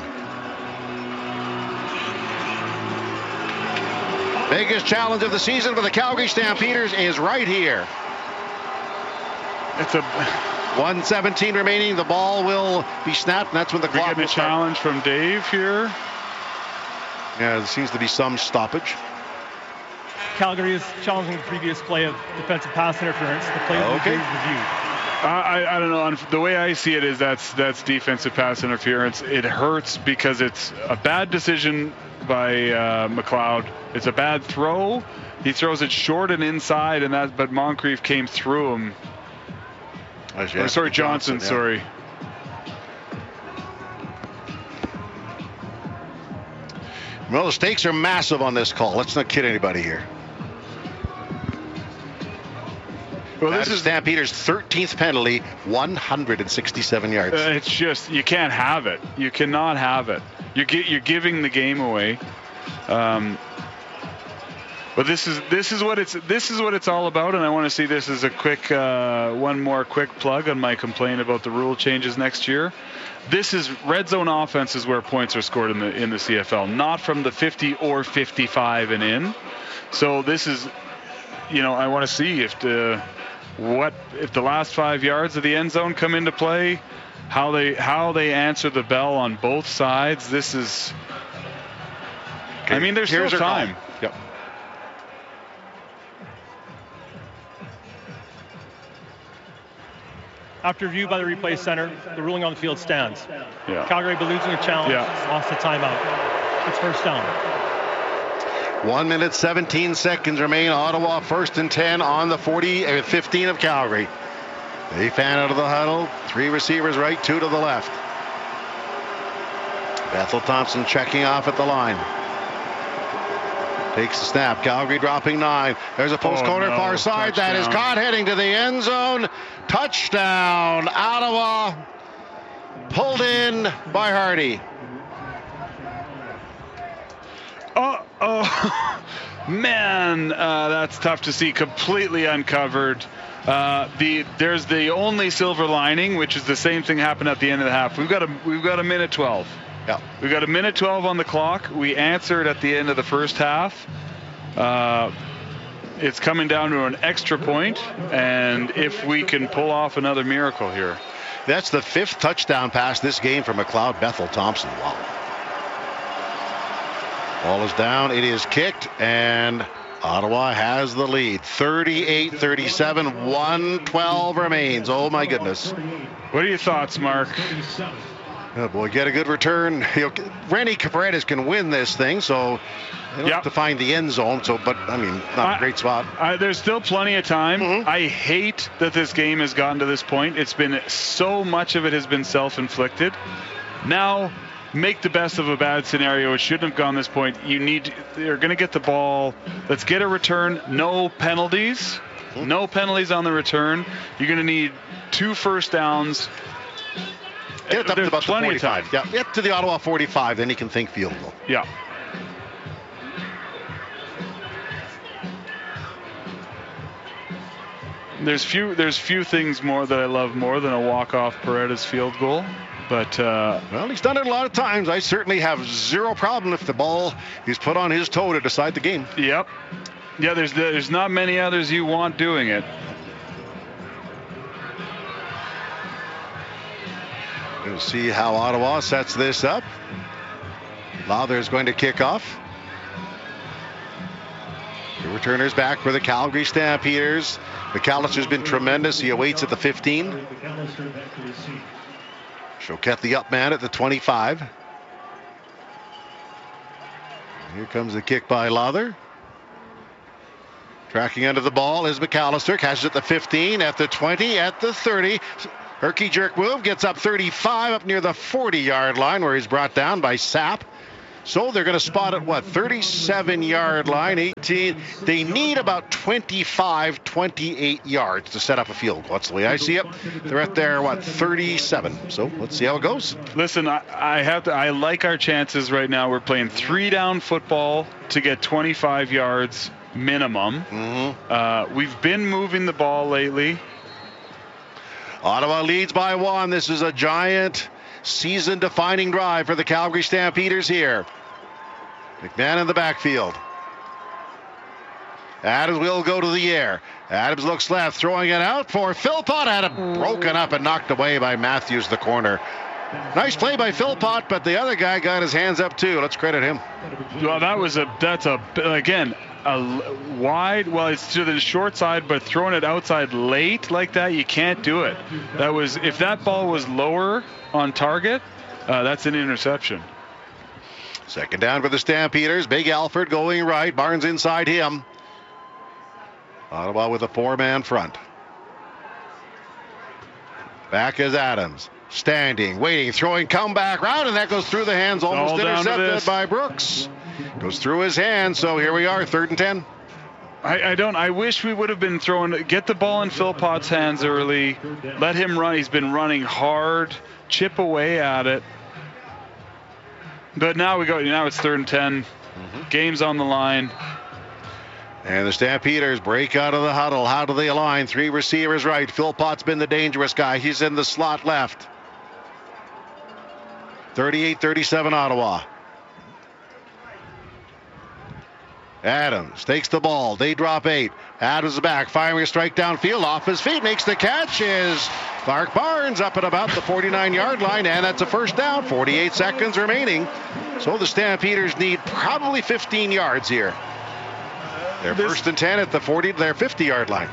Biggest challenge of the season for the Calgary Stampeders is right here. It's a 1:17 remaining. The ball will be snapped, and that's when the clock will start. A challenge from Dave here. Yeah, there seems to be some stoppage. Calgary is challenging the previous play of defensive pass interference. The play will be reviewed. I don't know. The way I see it is that's defensive pass interference. It hurts because it's a bad decision by McLeod. It's a bad throw. He throws it short and inside, but Moncrief came through him. Johnson. Yeah. Sorry. Well, the stakes are massive on this call. Let's not kid anybody here. Well, this is Stampeders' 13th penalty, 167 yards. It's just, you can't have it. You cannot have it. You're giving the game away. But this is what it's all about, and I want to see this as a quick one more quick plug on my complaint about the rule changes next year. This is red zone offense is where points are scored in the CFL, not from the 50 or 55 and in. So this is, I want to see if the last 5 yards of the end zone come into play, how they answer the bell on both sides. This is, okay. I mean, there's still time. Yep. After review by the replay center, the ruling on the field stands. Yeah. Calgary been losing a challenge, lost a timeout. It's first down. 1 minute, 17 seconds remain. Ottawa 1st and 10 on the 15 of Calgary. They fan out of the huddle. 3 receivers right, 2 to the left. Bethel Thompson checking off at the line. Takes the snap. Calgary dropping 9. There's a post corner far side. Touchdown. That is caught heading to the end zone. Touchdown. Ottawa pulled in by Hardy. Man, that's tough to see. Completely uncovered. There's the only silver lining, which is the same thing happened at the end of the half. We've got a minute 12. Yeah. We've got a minute 12 on the clock. We answered at the end of the first half. It's coming down to an extra point, and if we can pull off another miracle here. That's the 5th touchdown pass this game for McLeod Bethel Thompson. Wow. Ball is down. It is kicked, and Ottawa has the lead. 38-37, 1:12 remains. Oh, my goodness. What are your thoughts, Mark? Oh, boy, get a good return. Rennie Caparedes can win this thing, so they don't have to find the end zone. But not a great spot. There's still plenty of time. Mm-hmm. I hate that this game has gotten to this point. It's been so much of it has been self-inflicted. Now, make the best of a bad scenario. It shouldn't have gone this point. They're going to get the ball. Let's get a return. No penalties. Mm-hmm. No penalties on the return. You're going to need 2 first downs. Get it up to about the 45. Yeah, get to the Ottawa 45, then he can think field goal. Yeah. There's few things more that I love more than a walk-off Paredes field goal. But well, he's done it a lot of times. I certainly have zero problem if the ball is put on his toe to decide the game. Yep. Yeah, there's not many others you want doing it. We'll see how Ottawa sets this up. Lawther is going to kick off. The returner's back for the Calgary Stampeders. McAllister's been tremendous. He awaits at the 15. Choquette the up man at the 25. Here comes the kick by Lawther. Tracking under the ball is McAllister. Catches at the 15, at the 20, at the 30. Herky jerk move, gets up 35, up near the 40-yard line where he's brought down by Sapp. So they're going to spot at 37-yard line, 18. They need about 25, 28 yards to set up a field goal. That's the way I see it. They're at their 37. So let's see how it goes. Listen, I like our chances right now. We're playing 3-down football to get 25 yards minimum. We've been moving the ball lately. Ottawa leads by 1. This is a giant season-defining drive for the Calgary Stampeders here. McMahon in the backfield. Adams will go to the air. Adams looks left, throwing it out for Philpott. Had it broken up and knocked away by Matthews, the corner. Nice play by Philpott, but the other guy got his hands up too. Let's credit him. Well, that's a wide. Well, it's to the short side, but throwing it outside late like that, you can't do it. If that ball was lower on target, that's an interception. Second down for the Stampeders. Big Alford going right. Barnes inside him. Ottawa with a 4-man front. Back is Adams. Standing, waiting, throwing, comeback route, and that goes through the hands, almost intercepted by Brooks. Goes through his hands, so here we are, 3rd and 10. I wish we would have been get the ball in Philpott's hands early, let him run. He's been running hard, chip away at it. But now it's 3rd and 10. Game's on the line. And the Stampeders break out of the huddle. How do they align? 3 receivers right. Philpott's been the dangerous guy. He's in the slot left. 38-37 Ottawa. Adams takes the ball. They drop 8. Adams is back, firing a strike downfield. Off his feet, makes the catch is Clark Barnes up at about the 49-yard line, and that's a first down. 48 seconds remaining. So the Stampeders need probably 15 yards here. They're 1st and 10 at their 50-yard line.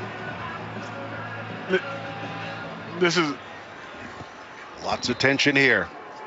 This is lots of tension here.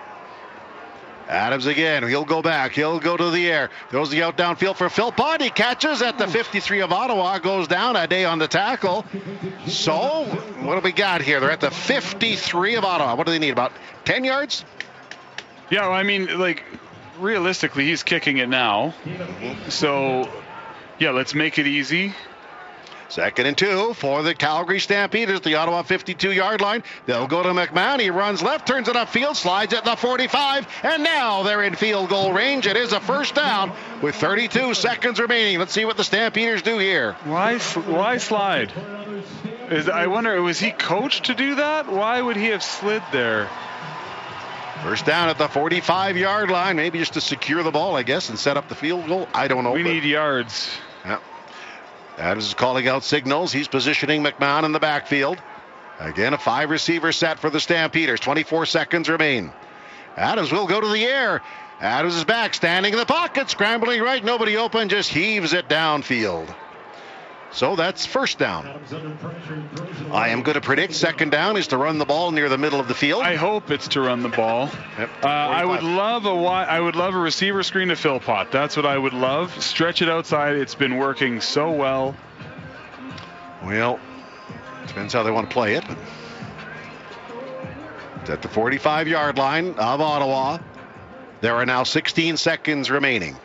Adams again. He'll go back. He'll go to the air. Throws the out downfield for Philpott. He catches at the 53 of Ottawa. Goes down. A day on the tackle. So what do we got here? They're at the 53 of Ottawa. What do they need? About 10 yards? Yeah, well, I mean, realistically, he's kicking it now. So, yeah, let's make it easy. 2nd and 2 for the Calgary Stampeders, the Ottawa 52-yard line. They'll go to McMahon. He runs left, turns it upfield, slides at the 45, and now they're in field goal range. It is a first down with 32 seconds remaining. Let's see what the Stampeders do here. Why slide? I wonder, was he coached to do that? Why would he have slid there? First down at the 45-yard line, maybe just to secure the ball, I guess, and set up the field goal. I don't know. We need yards. Yeah. Adams is calling out signals. He's positioning McMahon in the backfield. Again, a 5-receiver set for the Stampeders. 24 seconds remain. Adams will go to the air. Adams is back, standing in the pocket, scrambling right. Nobody open, just heaves it downfield. So that's first down. I am going to predict second down is to run the ball near the middle of the field. I hope it's to run the ball. Yep. I would love a receiver screen to Philpott. That's what I would love. Stretch it outside. It's been working so well. Well, depends how they want to play it. But it's at the 45-yard line of Ottawa. There are now 16 seconds remaining.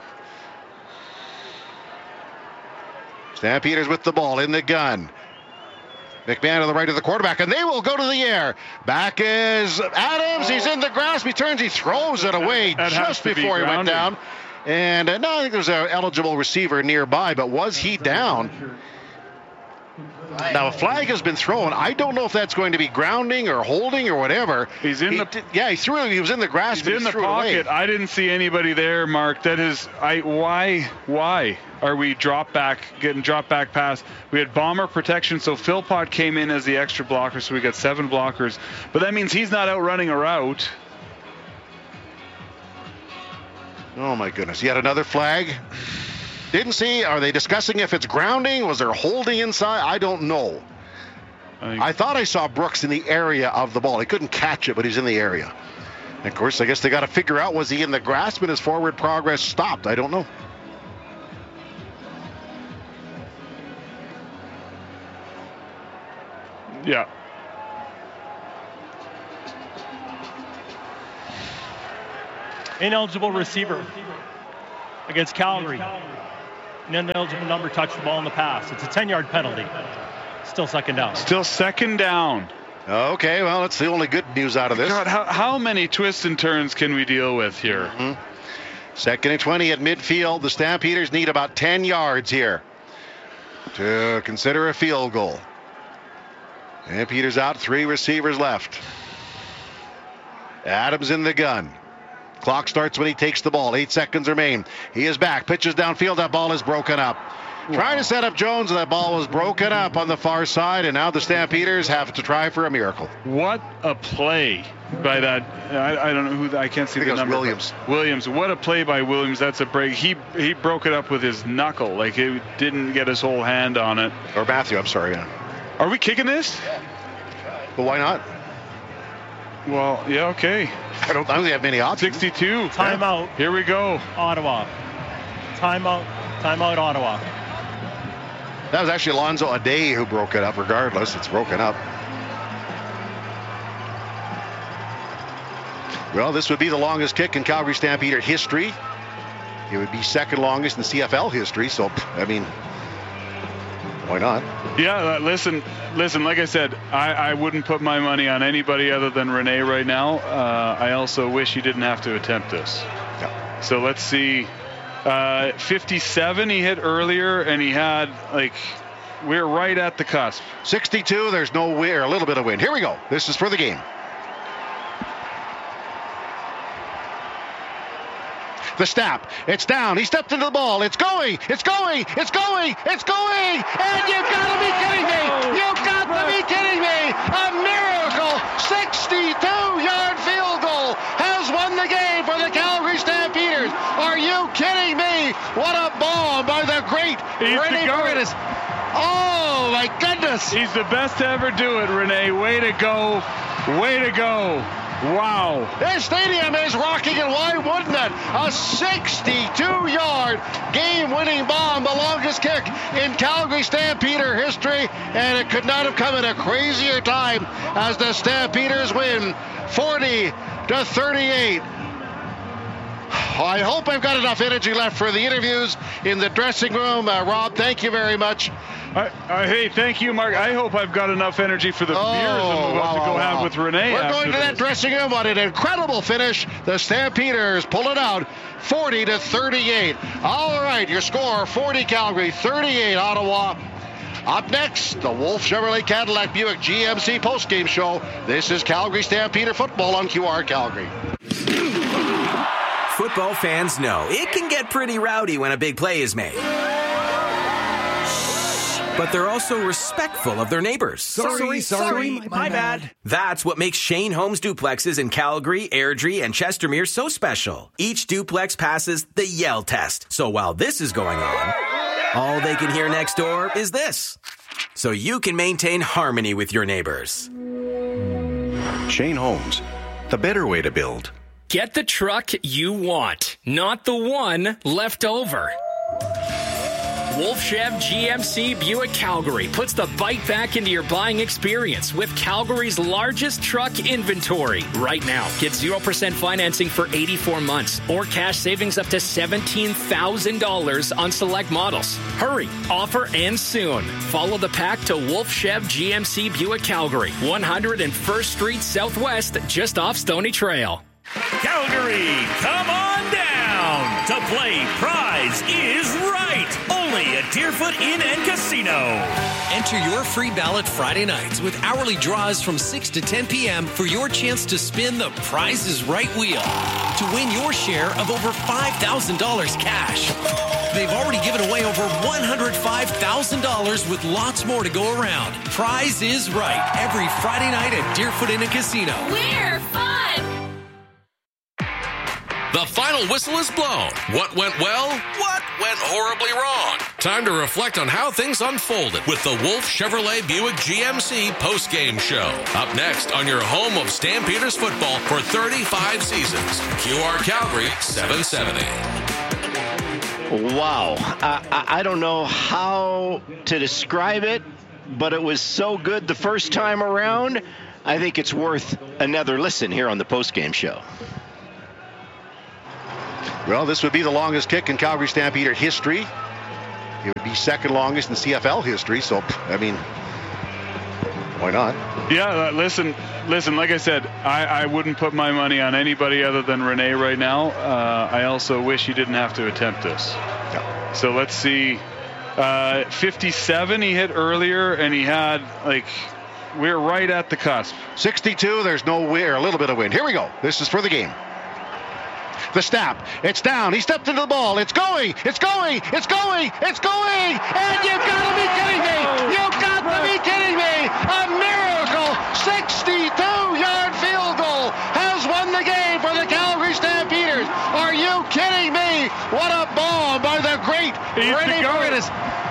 Stampeders with the ball in the gun. McMahon to the right of the quarterback, and they will go to the air. Back is Adams. He's in the grasp. He turns. He throws it away just before he went down. And no, I think there's an eligible receiver nearby, but was he down? Now, a flag has been thrown. I don't know if that's going to be grounding or holding or whatever. He threw it. He was in the grasp. He's in the pocket. I didn't see anybody there, Mark. That is, why are we getting drop back pass? We had bomber protection, so Philpott came in as the extra blocker, so we got 7 blockers. But that means he's not out running a route. Oh, my goodness. Yet another flag. Didn't see. Are they discussing if it's grounding? Was there holding inside? I don't know. I thought I saw Brooks in the area of the ball. He couldn't catch it, but he's in the area. And of course, I guess they got to figure out, was he in the grasp and his forward progress stopped? I don't know. Yeah. Ineligible receiver against Calgary. An ineligible number touched the ball in the pass. It's a 10-yard penalty. Still second down. Still second down. Okay, well, that's the only good news out of this. God, how many twists and turns can we deal with here? Mm-hmm. 2nd and 20 at midfield. The Stampeders need about 10 yards here to consider a field goal. Stampeders out, 3 receivers left. Adams in the gun. Clock starts when he takes the ball. 8 seconds remain. He is back. Pitches downfield. That ball is broken up. Trying to set up Jones, and that ball was broken up on the far side, and now the Stampeders have to try for a miracle. What a play by that. I don't know who. I can't see the number. Williams. What a play by Williams. That's a break. He broke it up with his knuckle. Like, he didn't get his whole hand on it. Or Matthew, I'm sorry. Yeah. Are we kicking this? Yeah. But why not? Well, yeah, okay. I don't think they have many options. 62. Timeout. Yeah. Here we go. Ottawa. Timeout, Ottawa. That was actually Alonzo Ade who broke it up. Regardless, it's broken up. Well, this would be the longest kick in Calgary Stampeder history. It would be second longest in CFL history. So, I mean, why not? Yeah, listen. Like I said, I wouldn't put my money on anybody other than Rene right now. I also wish he didn't have to attempt this. Yeah. So let's see. 57 he hit earlier, and he had, like, we're right at the cusp. 62, there's no wind, or a little bit of wind. Here we go. This is for the game. The snap. It's down. He stepped into the ball. It's going. And you've got to be kidding me. You've got to be kidding me. A miracle 62-yard field goal has won the game for the Calgary Stampeders. Are you kidding me? What a bomb by the great Rene Paredes. Oh, my goodness. He's the best to ever do it, Rene. Way to go. Wow. This stadium is rocking, and why wouldn't it? A 62-yard game-winning bomb, the longest kick in Calgary Stampeder history, and it could not have come at a crazier time as the Stampeders win 40-38. I hope I've got enough energy left for the interviews in the dressing room. Rob, thank you very much. Hey, thank you, Mark. I hope I've got enough energy for the beers I'm about to go have with Rene. We're going to that dressing room on an incredible finish. The Stampeders pull it out 40-38. All right, your score 40 Calgary, 38 Ottawa. Up next, the Wolf Chevrolet Cadillac Buick GMC postgame show. This is Calgary Stampeder football on QR Calgary. Football fans know it can get pretty rowdy when a big play is made. But they're also respectful of their neighbors. Sorry, my bad. That's what makes Shane Homes duplexes in Calgary, Airdrie, and Chestermere so special. Each duplex passes the Yell test. So while this is going on, all they can hear next door is this. So you can maintain harmony with your neighbors. Shane Homes, the better way to build. Get the truck you want, not the one left over. Wolf Chev GMC Buick Calgary puts the bike back into your buying experience with Calgary's largest truck inventory. Right now, get 0% financing for 84 months or cash savings up to $17,000 on select models. Hurry, offer ends soon. Follow the pack to Wolf Chev GMC Buick Calgary, 101st Street Southwest, just off Stony Trail. Calgary, come on down to play Prize is Right, only at Deerfoot Inn and Casino. Enter your free ballot Friday nights with hourly draws from 6 to 10 p.m. for your chance to spin the Prize is Right wheel to win your share of over $5,000 cash. They've already given away over $105,000 with lots more to go around. Prize is Right every Friday night at Deerfoot Inn and Casino. We're fun! The final whistle is blown. What went well? What went horribly wrong? Time to reflect on how things unfolded with the Wolf Chevrolet Buick GMC postgame show. Up next on your home of Stampeders football for 35 seasons. QR Calgary 770. Wow. I don't know how to describe it but it was so good the first time around, I think it's worth another listen here on the postgame show. Well, this would be the longest kick in Calgary Stampeder history. It would be second longest in CFL history. So, I mean, why not? Yeah, listen, like I said, I wouldn't put my money on anybody other than Rene right now. I also wish he didn't have to attempt this. Yeah. So let's see. 57 he hit earlier, and he had, we're right at the cusp. 62, there's no wind, or a little bit of wind. Here we go. This is for the game. The snap. It's down. He stepped into the ball. It's going. It's going. It's going. It's going. And you've got to be kidding me. You've got to be kidding me. A miracle 62-yard field goal has won the game for the Calgary Stampeders. Are you kidding me? What a ball by the great Rene Paredes.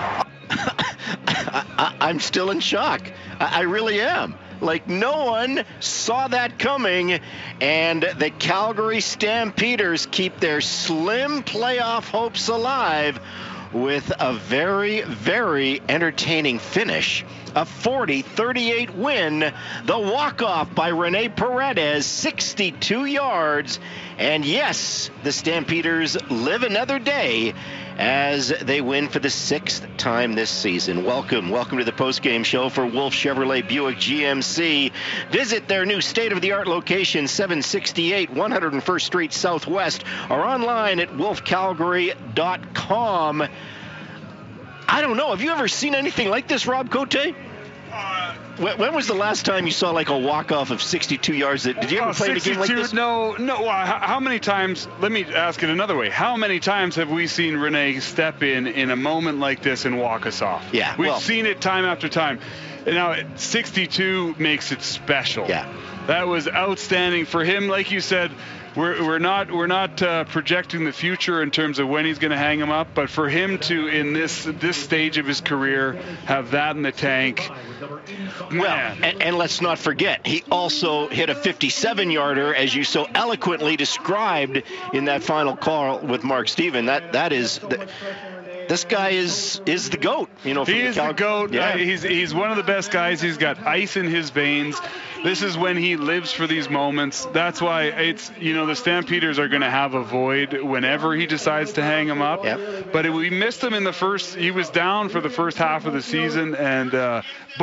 I'm still in shock. I really am. No one saw that coming, and the Calgary Stampeders keep their slim playoff hopes alive with a very, very entertaining finish. A 40-38 win. The walk-off by Rene Paredes, 62 yards. And yes, the Stampeders live another day as they win for the 6th time this season. Welcome to the postgame show for Wolf Chevrolet Buick GMC. Visit their new state-of-the-art location, 768 101st Street Southwest, or online at wolfcalgary.com. I don't know. Have you ever seen anything like this, Rob Cote? When was the last time you saw a walk-off of 62 yards? Did you ever play a game like this? No. How many times, let me ask it another way. How many times have we seen Rene step in a moment like this and walk us off? Yeah. We've seen it time after time. Now, 62 makes it special. Yeah. That was outstanding for him. Like you said, we're not projecting the future in terms of when he's going to hang him up, but for him to, in this stage of his career, have that in the tank. Well, and let's not forget, he also hit a 57-yarder, as you so eloquently described in that final call with Mark Steven. That is. This guy is the GOAT. He is the GOAT. Yeah. He's one of the best guys. He's got ice in his veins. This is when he lives for these moments. That's why it's, the Stampeders are going to have a void whenever he decides to hang him up. Yep. But we missed him in the first. He was down for the first half of the season, and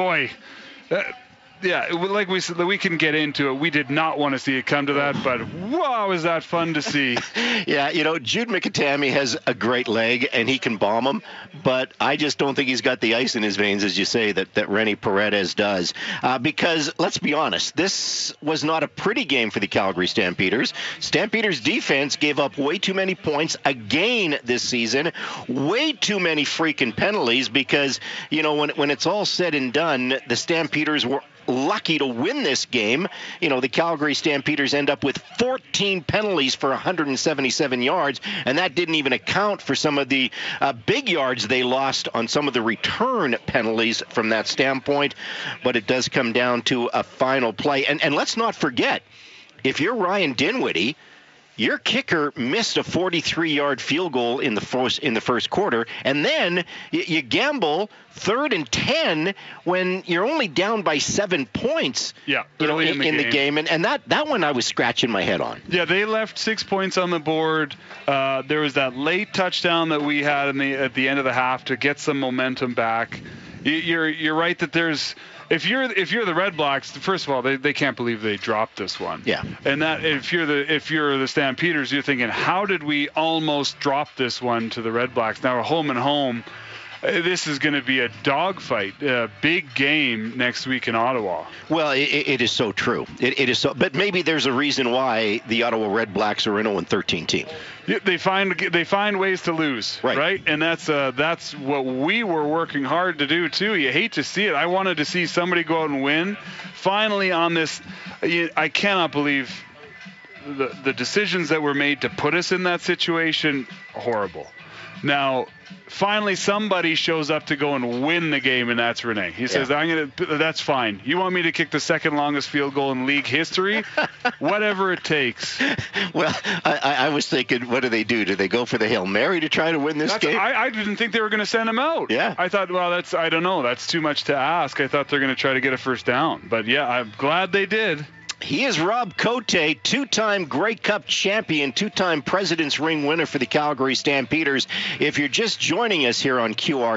yeah, like we said, we can get into it. We did not want to see it come to that, but wow, is that fun to see. Yeah, Jude McAtamey has a great leg, and he can bomb them, but I just don't think he's got the ice in his veins, as you say, that Rene Paredes does. Because, let's be honest, this was not a pretty game for the Calgary Stampeders. Stampeders defense gave up way too many points again this season, way too many freaking penalties, because, when it's all said and done, the Stampeders were lucky to win this game. The Calgary Stampeders end up with 14 penalties for 177 yards, and that didn't even account for some of the big yards they lost on some of the return penalties from that standpoint. But it does come down to a final play. And let's not forget, if you're Ryan Dinwiddie, your kicker missed a 43-yard field goal in the first quarter, and then you gamble 3rd and 10 when you're only down by 7 points. Yeah, in the game, and that one I was scratching my head on. Yeah, they left 6 points on the board. There was that late touchdown that we had at the end of the half to get some momentum back. You're right that there's. If you're the Red Blacks, first of all, they can't believe they dropped this one. Yeah. And that if you're the Stampeders, you're thinking, how did we almost drop this one to the Red Blacks? Now we're home and home. This is going to be a dogfight, a big game next week in Ottawa. Well, it is so true. It is so. But maybe there's a reason why the Ottawa Red Blacks are an 0-13 team. Yeah, they find ways to lose, right? And that's what we were working hard to do too. You hate to see it. I wanted to see somebody go out and win. Finally, on this, I cannot believe the decisions that were made to put us in that situation. Horrible. Now, finally, somebody shows up to go and win the game, and that's Rene. He says, that's fine. You want me to kick the second longest field goal in league history? Whatever it takes. Well, I was thinking, what do they do? Do they go for the Hail Mary to try to win this game? I didn't think they were going to send him out. Yeah. I thought, I don't know. That's too much to ask. I thought they're going to try to get a first down. But, yeah, I'm glad they did. He is Rob Cote, two-time Grey Cup champion, two-time President's Ring winner for the Calgary Stampeders. If you're just joining us here on QR